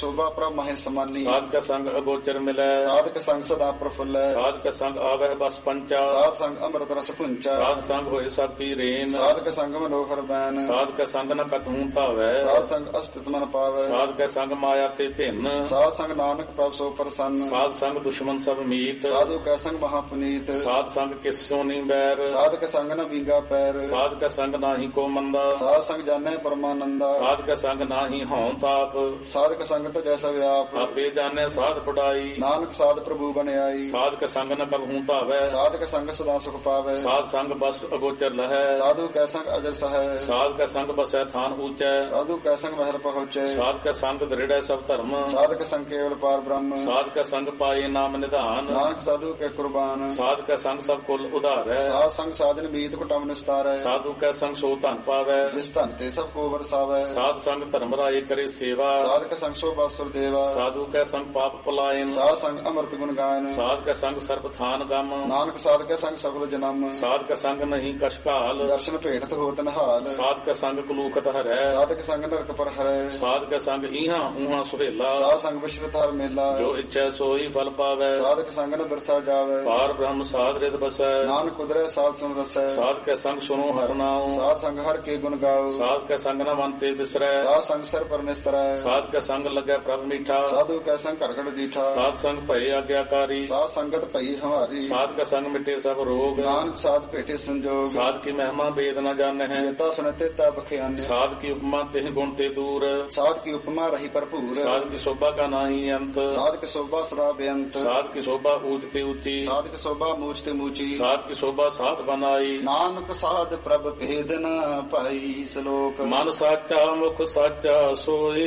शोभा प्रभ महे समानी। साधक संग अगोचर मिलै, साधक संग सदा प्रफुल्ल। साधक संग आवह बस पंचा, साध संग अमृत रस पुंचा। साध संग होए सब पी रेन, साधक संग मनोहर बैन। साधक संग न कतहूं भावै, साध संग अस्तित मन पावै। साधक संग माया ते भिन्न, साध संग नानक प्रभ सो प्रसन्न। साध संग दुश्मन सब मीत, साधु कै संग महापुनीत। साध संग किस सो नहीं बैर, साधक संग न बीगा पैर। साधक संग नाहि को मंदा, साध संग जानै परमानंदा। साधक संग नाहि हौं ताप, साधक संग तो जैसा व्याप। आपे जाने साध पढ़ाई, नानक साध प्रभु बन आई। साधक संग न कबहूं भावै, साधक संग सदा सुख पावै। साध संग बस अगोचर लहै, साधु कै संग अजर सहै। साधक संग बसै थान ऊंचै, साधु कै संग महल पहुँचै। साधक संग दृढ़ सब धर्म, साधक संग केवल पार ब्रह्म। साधक संग पाए नाम निधान, नानक साधु के कुर्बान। साधक संग सब कुल उधारै, साध संग साधन बीत कुटुंब निस्तारै। साधु कै संग सो धन पावै, जिस धन ते सब को बरसावै। साध संग धर्म राय करे सेवा, साधक संग सो बासुर देवा। साधु कै संग पाप पलायन, साध संग अमृत गुण गायन। साध कै संग सर्प थान गम, नानक साध के संग सफल जन्म। साध कै संग नहीं कशकाल, दर्शन भेटत होत नहाल। साध कै संग कुलूखत हरै, साधक संग नरक पर हरै। साध कै संग इहां उहां सुहेला, साध संग विश्व धर मेला। जो इच्छा सोई फल पावै, साधक संग न बिरथा जावै। पार ब्रह्म साध रित बसै, नानक उदरै साध सुन रसै। साध कै संग सुनो हर नाम, साध संग हर के गुण गाओ। साध कै संग न मन ते बिसरै, साध संग सर पर निस्तरै। साध कै संग लगै प्रभ मीठा, साधु कै संग घड़घड़ दीठा। साध संग भय आज्ञाकारी, साध संगत भई हमारी। साध कै संग मिटे सब रोग, नानक साध भेटे संजोग। साध की महिमा वेद न जाने है, जेता सुनते ता बख्याने। साध की उपमा तेह गुण ते दूर, साध की उपमा रही भरपूर। साध की शोभा का नाही अंत, साध की शोभा सदा बेअंत। साध की शोभा ऊंच ते ऊंची, साध की शोभा मूछ ते मूची। साध की शोभा साध बनाई, नानक साध प्रभ भेद न पाई। श्लोक मन साचा मुख साचा सोए,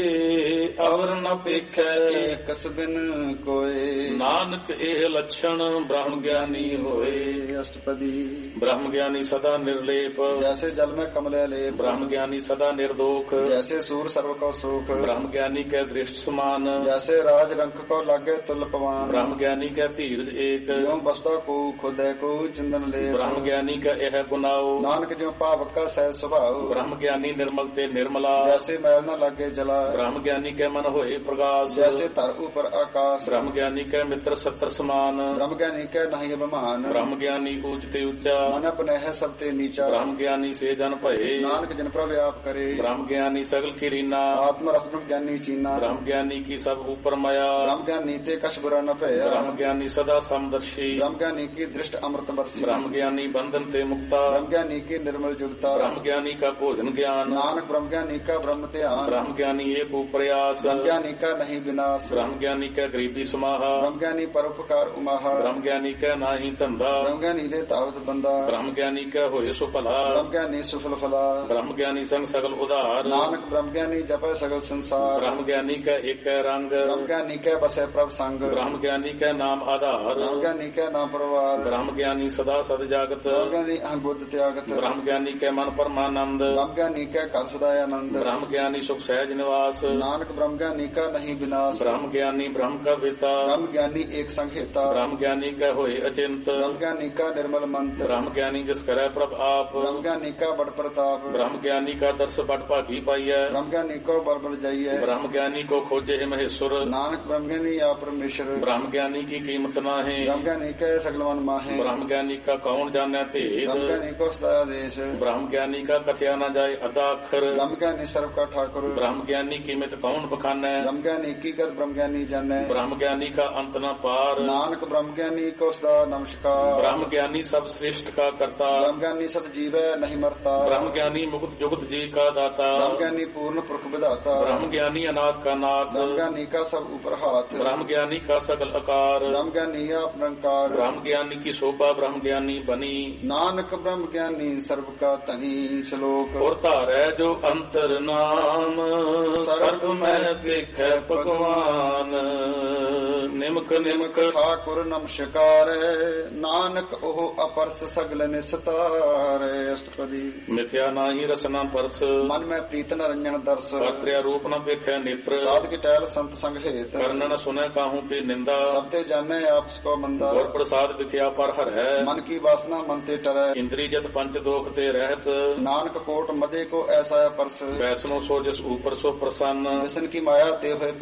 अवर न पेखै एकस बिन कोय। नानक एह लक्षण ब्रह्म ज्ञानी होए। अष्टपदी ब्रह्म ज्ञानी सदा निर्लेप, जैसे जल में कमल लेप। ब्रह्म ज्ञानी सदा निर्दोष, जैसे सूर सर्व को सुख। ब्रह्म ज्ञानी के दृष्ट समान, जैसे राज रंक को लागे तुल पवान। ब्रह्म ज्ञानी के धीरज एक, ज्यों बसदा को खुदै को चिंदन ले। ब्रह्म ज्ञानी का यह गुनाओ, नानक ज्यों पावक का सहज स्वभाव। ब्रह्म ज्ञानी निर्मल ते निर्मला, जैसे मैल न लागे जला। ब्रह्म ज्ञानी के मन होए प्रकाश, जैसे तर ऊपर आकाश। ब्रह्म ज्ञानी के मित्र सत्र समान, ब्रह्म ज्ञानी के नहीं अभिमान। ब्रह्म ज्ञानी ऊंच ते ऊंचा, मन अपने है सब ते नीचा। ब्रह्म ज्ञानी से जन भये, नानक जिन पर व्याप करे। ब्रह्म ज्ञानी सगल की रीना, आत्म रस ब्रह्म ज्ञानी चीना। ब्रह्म ज्ञानी की सब ऊपर माया, ब्रह्म ज्ञानी ते कछ बुरा न भया। ब्रह्म ज्ञानी सदा समदर्शी, ब्रह्म ज्ञानी की दृष्ट अमृत बरसी। ब्रह्म ज्ञानी बंधन ते मुक्ता, ब्रह्म ज्ञानी की निर्मल जुगता। ब्रह्म ज्ञानी का भोजन ज्ञान, नानक ब्रह्म ज्ञानी का ब्रह्म ध्यान। ब्रह्म ज्ञानी एक प्रयास, ब्रह्म ज्ञानी का नहीं विनाश। ब्रह्म ज्ञानी का गरीबी समाहा, ब्रह्म ज्ञानी परोपकार उमाहा। ब्रह्म ज्ञानी का नाही धंधा, ब्रह्म ज्ञानी ले तावत बंदा। ब्रह्म ज्ञानी का होए सुफला, ब्रह्म ज्ञानी सुफल फला। ब्रह्म ज्ञानी संग सगल उदार, नानक ब्रह्म ज्ञानी जपै सगल संसार। ब्रह्म ज्ञानी का एक रंग, ब्रह्म ज्ञानी के बसे प्रभ संग। ब्रह्म ज्ञानी का नाम आधार, ब्रह्म ज्ञानी के नाम परवार। ब्रह्म ज्ञानी सदा सद जागत, ब्रह्म ज्ञानी अहंबुद्ध त्यागत। ब्रह्म ज्ञानी के मन परमानंद, ब्रह्म ज्ञानी के कर सदानंद। ब्रह्म ज्ञानी सुख सहज निवास, नानक ब्रह्म ज्ञानी का नहीं विनाश। ब्रह्म ज्ञानी ब्रह्म का पिता, ब्रह्म ज्ञानी एक संहिता। ब्रह्म ज्ञानी का होए अचिंत, ब्रह्म ज्ञानी का निर्मल मंत्र। ब्रह्म ज्ञानी जिस करे प्रभ आप, ब्रह्म ज्ञानी का बड़ प्रताप। ब्रह्म ज्ञानी का दर्श बट भागी पाइय, ब्रह्म ज्ञानी को बल बल जाइए। ब्रह्म ज्ञानी को खोजे है महेश्वर, नानक ब्रह्म ज्ञानी या परमेश्वर। ब्रह्म ज्ञानी की कीमत ना है, ब्रह्म ज्ञानी के सगल मन माहे। ब्रह्म ज्ञानी का कौन जाने भेद, ब्रह्म ज्ञानी को सदा आदेश। ब्रह्म ज्ञानी का कथया न जाए अदा अक्षर, ब्रह्म ज्ञानी सर्व का ठाकुर। ब्रह्म ज्ञानी कीमत कौन बखाने, ब्रह्म ज्ञानी की कर ब्रह्म ज्ञानी जाने। ब्रह्म ज्ञानी का अंत न पार, नानक ब्रह्म ज्ञानी को सदा नमस्कार। ब्रह्म ज्ञानी सब श्रेष्ठ का करता, ब्रह्म ज्ञानी सत जीवै नहीं मरता। ब्रह्म ज्ञानी मुक्त जुगत जी का दाता, ब्रह्म ज्ञानी पूर्ण पुरख विधाता। ब्रह्म ज्ञानी अनाथ का नाथ, ब्रह्म ज्ञानी का सब ऊपर हाथ। ब्रह्म ज्ञानी का सकल आकार, ब्रह्म ज्ञानी आप निरंकार। ब्रह्म ज्ञानी की शोभा ब्रह्म ज्ञानी बनी, नानक ब्रह्म ज्ञानी सर्व का तनी। श्लोक और तारै जो अंतर नाम, सर्व में देखे भगवान। निमक निमक ठाकुर नमस्कार। नानक ओह अपरस सगल निस्तार। अष्टपदी मिथ्या नाही रसना परस, मन में प्रीत न रंजन दर्श। कर्त्या रूप न देखे नेत्र, साध की टहल संत संग हेत। कर्ण न सुने काहू की निंदा, सबते जाने आपस को मंदा। और प्रसाद विख्या पर हर है, मन की वासना मन ते टरै। इंद्री जत पंच दोख ते रहत, नानक कोट मदे को ऐसा परस। वैष्णो सो जिस ऊपर सो प्रसन्न, विष्णु की माया ते हुए